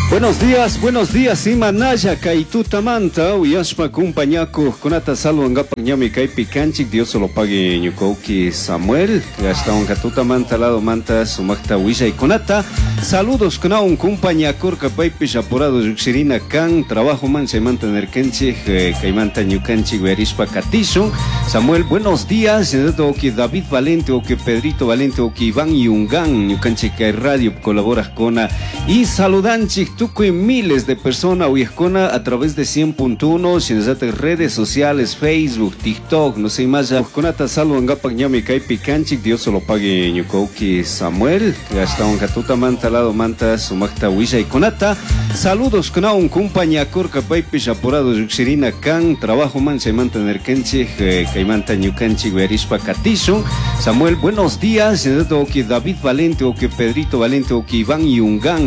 Buenos días, Imanaya, Kaitutamanta, Uyashma, Kumpañaku, Kunata Salwangapa, Ñami, Kaipi, Kanchik, Dios se lo pague, Ñukoki, Samuel, hasta un Katutamanta, lado Manta, Sumakta, Huilla y Kunata. Saludos, Kuna, un Kumpañakur, Kapaipi, Apurado, Yuxirina, Kan, Trabajo, Man, se mantener Kenchi, Kaimanta, Ñukanchi, Verishpa, Katisho. Samuel, buenos días, Oki David Valente, Oki Pedrito Valente, Oki Iván Yungan, Ñukanchi, que radio, colaboras con y saludanchi. Tucuy miles de personas Uyescona a través de 100.1, Shinzate redes sociales, Facebook, TikTok, no sé más ya. Conata salvo en Gapak Ñami Kaipi Kanchik, Dios se lo pague Ñukoki Samuel, hasta un Katuta Manta lado Manta, Sumakta Huilla y Conata. Saludos con un compañacor Kapaipi Apurado Yuxirina Kan, Trabajo Man se mantener Kenchi, Kaimanta Ñukanchi, Verishpa Katisho. Samuel, buenos días, Shinzate Oki David Valente, Oki Pedrito Valente, Oki Iván Yungan.